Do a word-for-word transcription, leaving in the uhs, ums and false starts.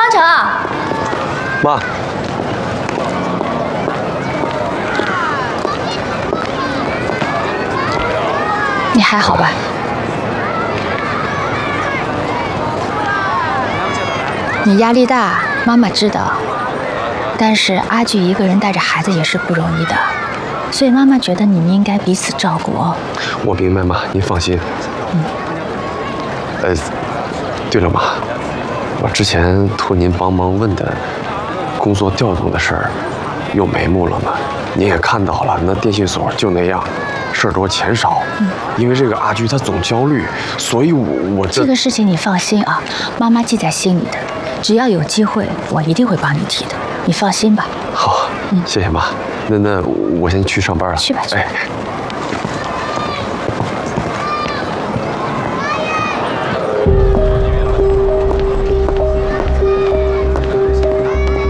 方成啊！ 妈， 你还好吧？你压力大，妈妈知道。但是阿菊一个人带着孩子也是不容易的，所以妈妈觉得你们应该彼此照顾哦。 我明白妈，您放心。嗯。呃，对了妈，我之前托您帮忙问的工作调动的事儿，有眉目了吗？您也看到了，那电信所就那样，事儿多钱少。嗯。因为这个阿菊她总焦虑，所以我我这这个事情你放心啊，妈妈记在心里的。只要有机会，我一定会帮你提的，你放心吧。 好，嗯，谢谢妈。那那我先去上班了。 去吧，去吧。 哎。